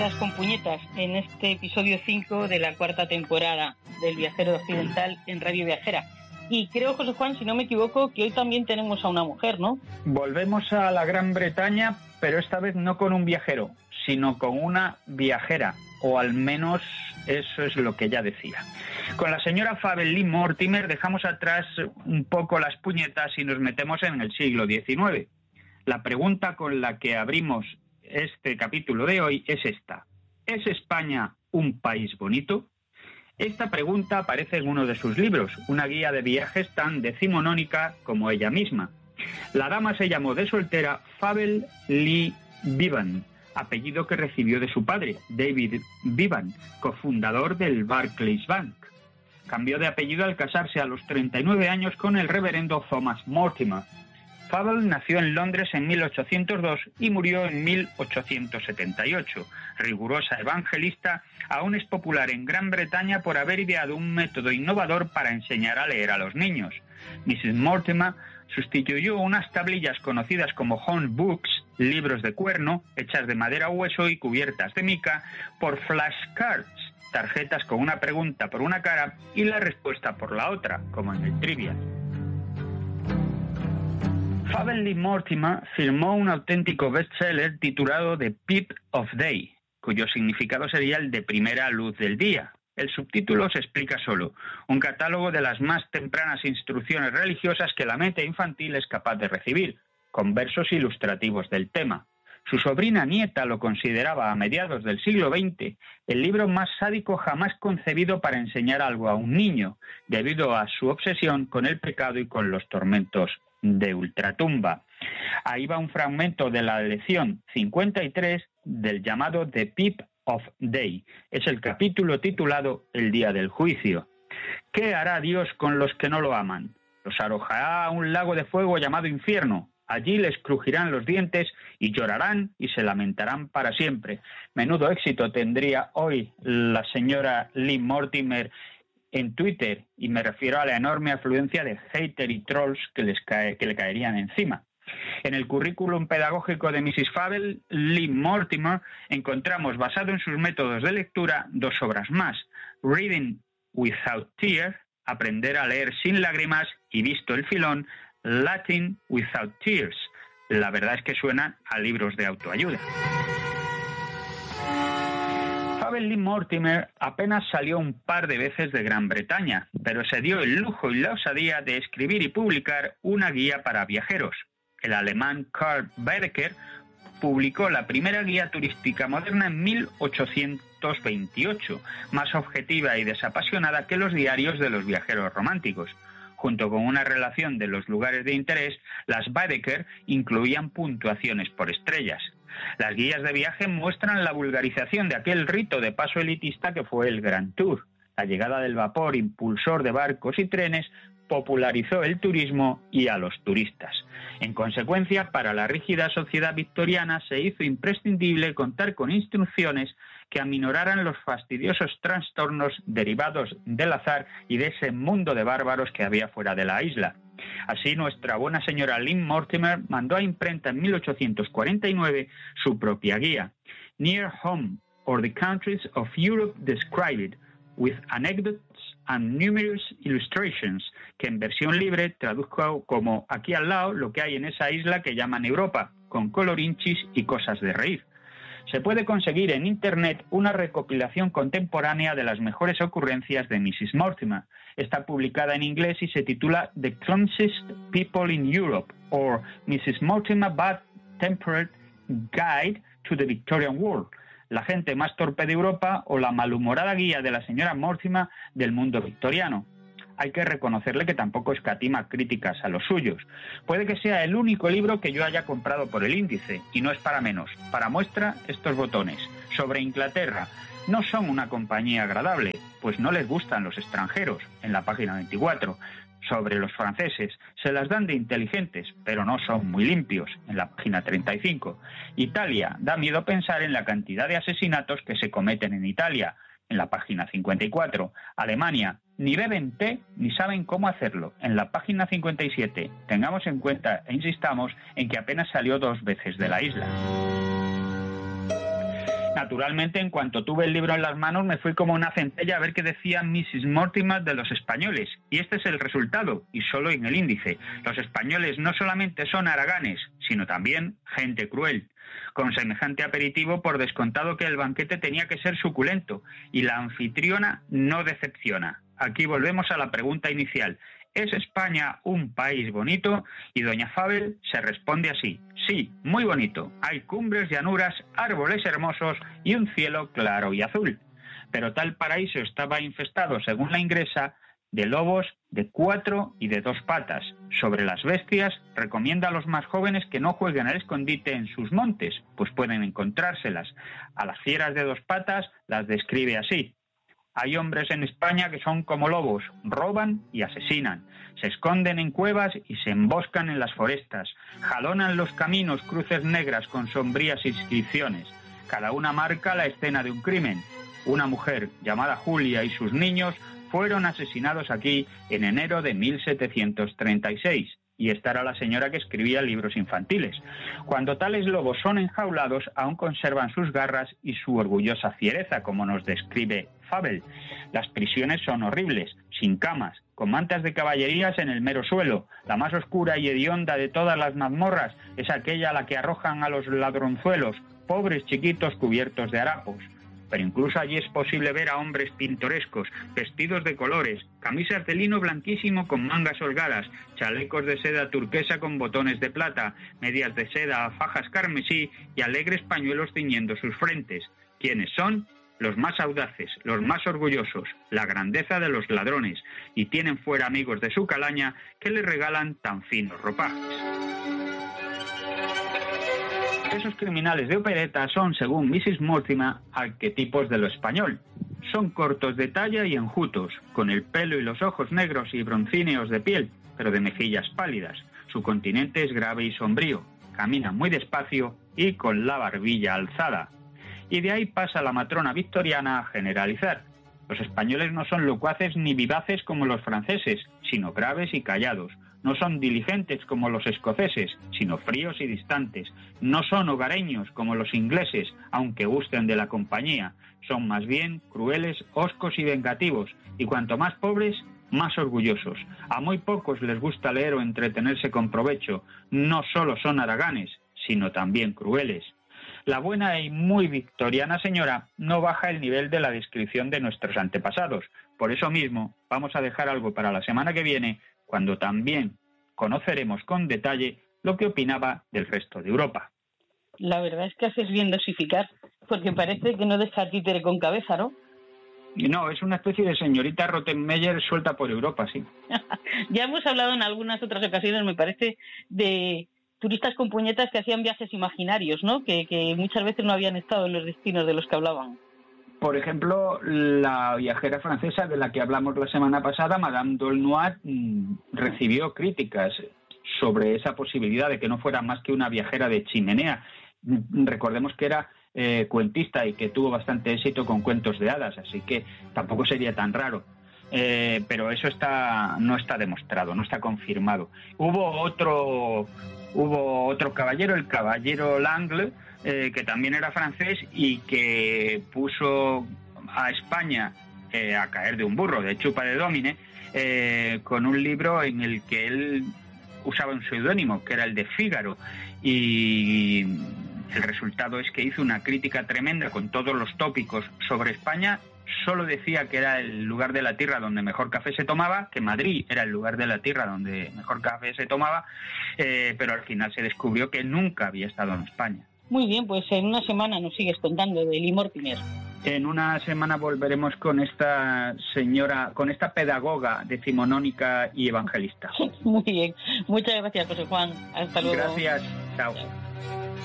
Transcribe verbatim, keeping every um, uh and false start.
con puñetas en este episodio cinco de la cuarta temporada del Viajero Occidental en Radio Viajera. Y creo, José Juan, si no me equivoco, que hoy también tenemos a una mujer, ¿no? Volvemos a la Gran Bretaña, pero esta vez no con un viajero, sino con una viajera, o al menos eso es lo que ella decía. Con la señora Fable Lee Mortimer dejamos atrás un poco las puñetas y nos metemos en el siglo diecinueve. La pregunta con la que abrimos este capítulo de hoy es esta: ¿es España un país bonito? Esta pregunta aparece en uno de sus libros, una guía de viajes tan decimonónica como ella misma. La dama se llamó de soltera Fable Lee Bevan, apellido que recibió de su padre, David Bevan, cofundador del Barclays Bank. Cambió de apellido al casarse a los treinta y nueve años con el reverendo Thomas Mortimer. Fable nació en Londres en mil ochocientos dos y murió en mil ochocientos setenta y ocho. Rigurosa evangelista, aún es popular en Gran Bretaña por haber ideado un método innovador para enseñar a leer a los niños. missus Mortimer sustituyó unas tablillas conocidas como horn books, libros de cuerno, hechas de madera o hueso y cubiertas de mica, por flashcards, tarjetas con una pregunta por una cara y la respuesta por la otra, como en el Trivial. Fable Lee Mortimer firmó un auténtico bestseller titulado The Peep of Day, cuyo significado sería el de primera luz del día. El subtítulo se explica solo: un catálogo de las más tempranas instrucciones religiosas que la mente infantil es capaz de recibir, con versos ilustrativos del tema. Su sobrina nieta lo consideraba a mediados del siglo veinte el libro más sádico jamás concebido para enseñar algo a un niño, debido a su obsesión con el pecado y con los tormentos de ultratumba. Ahí va un fragmento de la lección cincuenta y tres del llamado The Peep of Day. Es el capítulo titulado El día del juicio. ¿Qué hará Dios con los que no lo aman? Los arrojará a un lago de fuego llamado infierno. Allí les crujirán los dientes y llorarán y se lamentarán para siempre. Menudo éxito tendría hoy la señora Lee Mortimer en Twitter, y me refiero a la enorme afluencia de haters y trolls que, les cae, que le caerían encima. En el currículum pedagógico de missus Fable Lee Mortimer encontramos, basado en sus métodos de lectura, dos obras más: Reading Without Tears, aprender a leer sin lágrimas, y visto el filón, Latin Without Tears. La verdad es que suenan a libros de autoayuda. Fable Lee Mortimer apenas salió un par de veces de Gran Bretaña, pero se dio el lujo y la osadía de escribir y publicar una guía para viajeros. El alemán Karl Baedeker publicó la primera guía turística moderna en mil ochocientos veintiocho, más objetiva y desapasionada que los diarios de los viajeros románticos. Junto con una relación de los lugares de interés, las Baedeker incluían puntuaciones por estrellas. Las guías de viaje muestran la vulgarización de aquel rito de paso elitista que fue el Grand Tour. La llegada del vapor impulsor de barcos y trenes popularizó el turismo y a los turistas. En consecuencia, para la rígida sociedad victoriana se hizo imprescindible contar con instrucciones que aminoraran los fastidiosos trastornos derivados del azar y de ese mundo de bárbaros que había fuera de la isla. Así, nuestra buena señora Lee Mortimer mandó a imprenta en mil ochocientos cuarenta y nueve su propia guía, Near Home, or the Countries of Europe Described, with Anecdotes and Numerous Illustrations, que en versión libre traduzco como aquí al lado lo que hay en esa isla que llaman Europa, con colorinchis y cosas de reír. Se puede conseguir en Internet una recopilación contemporánea de las mejores ocurrencias de missus Mortimer. Está publicada en inglés y se titula The Clumsiest People in Europe, or missus Mortimer Bad-Tempered Guide to the Victorian World, la gente más torpe de Europa, o la malhumorada guía de la señora Mortimer del mundo victoriano. Hay que reconocerle que tampoco escatima críticas a los suyos. Puede que sea el único libro que yo haya comprado por el índice, y no es para menos. Para muestra, estos botones. Sobre Inglaterra: no son una compañía agradable, pues no les gustan los extranjeros, en la página veinticuatro. Sobre los franceses: se las dan de inteligentes, pero no son muy limpios, en la página treinta y cinco. Italia: da miedo pensar en la cantidad de asesinatos que se cometen en Italia, en la página cincuenta y cuatro. Alemania: ni beben té ni saben cómo hacerlo, en la página cincuenta y siete. Tengamos en cuenta e insistamos en que apenas salió dos veces de la isla. Naturalmente, en cuanto tuve el libro en las manos, me fui como una centella a ver qué decía missus Mortimer de los españoles. Y este es el resultado, y solo en el índice. Los españoles no solamente son haraganes, sino también gente cruel. Con semejante aperitivo, por descontado que el banquete tenía que ser suculento, y la anfitriona no decepciona. Aquí volvemos a la pregunta inicial. ¿Es España un país bonito? Y doña Fabel se responde así: sí, muy bonito. Hay cumbres, llanuras, árboles hermosos y un cielo claro y azul. Pero tal paraíso estaba infestado, según la ingresa, de lobos de cuatro y de dos patas. Sobre las bestias, recomienda a los más jóvenes que no jueguen al escondite en sus montes, pues pueden encontrárselas. A las fieras de dos patas las describe así: hay hombres en España que son como lobos, roban y asesinan, se esconden en cuevas y se emboscan en las forestas, jalonan los caminos cruces negras con sombrías inscripciones, cada una marca la escena de un crimen. Una mujer llamada Julia y sus niños fueron asesinados aquí en enero de mil setecientos treinta y seis. Y esta era la señora que escribía libros infantiles. Cuando tales lobos son enjaulados, aún conservan sus garras y su orgullosa fiereza, como nos describe Fabel. Las prisiones son horribles, sin camas, con mantas de caballerías en el mero suelo. La más oscura y hedionda de todas las mazmorras es aquella a la que arrojan a los ladronzuelos, pobres chiquitos cubiertos de harapos. Pero incluso allí es posible ver a hombres pintorescos, vestidos de colores, camisas de lino blanquísimo con mangas holgadas, chalecos de seda turquesa con botones de plata, medias de seda, fajas carmesí y alegres pañuelos ciñendo sus frentes. ¿Quiénes son? Los más audaces, los más orgullosos, la grandeza de los ladrones, y tienen fuera amigos de su calaña que les regalan tan finos ropajes. Esos criminales de opereta son, según missus Mortimer, arquetipos de lo español. Son cortos de talla y enjutos, con el pelo y los ojos negros y broncíneos de piel, pero de mejillas pálidas. Su continente es grave y sombrío, caminan muy despacio y con la barbilla alzada. Y de ahí pasa la matrona victoriana a generalizar. Los españoles no son locuaces ni vivaces como los franceses, sino graves y callados. No son diligentes como los escoceses, sino fríos y distantes. No son hogareños como los ingleses, aunque gusten de la compañía. Son más bien crueles, hoscos y vengativos, y cuanto más pobres, más orgullosos. A muy pocos les gusta leer o entretenerse con provecho. No solo son haraganes, sino también crueles. La buena y muy victoriana señora no baja el nivel de la descripción de nuestros antepasados. Por eso mismo, vamos a dejar algo para la semana que viene, cuando también conoceremos con detalle lo que opinaba del resto de Europa. La verdad es que haces bien dosificar, porque parece que no deja títere con cabeza, ¿no? No, es una especie de señorita Rottenmeier suelta por Europa, sí. Ya hemos hablado en algunas otras ocasiones, me parece, de turistas con puñetas que hacían viajes imaginarios, ¿no? Que, que muchas veces no habían estado en los destinos de los que hablaban. Por ejemplo, la viajera francesa de la que hablamos la semana pasada, Madame d'Aulnoy, recibió críticas sobre esa posibilidad de que no fuera más que una viajera de chimenea. Recordemos que era eh, cuentista y que tuvo bastante éxito con cuentos de hadas, así que tampoco sería tan raro. Eh, pero eso está no está demostrado, no está confirmado. Hubo otro, hubo otro caballero, el caballero Langle, Eh, que también era francés y que puso a España eh, a caer de un burro, de chupa de domine, eh, con un libro en el que él usaba un seudónimo, que era el de Fígaro, y el resultado es que hizo una crítica tremenda con todos los tópicos sobre España. Solo decía que era el lugar de la tierra donde mejor café se tomaba, que Madrid era el lugar de la tierra donde mejor café se tomaba, eh, pero al final se descubrió que nunca había estado en España. Muy bien, pues en una semana nos sigues contando de Lee Mortimer. En una semana volveremos con esta señora, con esta pedagoga decimonónica y evangelista. Muy bien, muchas gracias, José Juan. Hasta luego. Gracias, chao. Chao.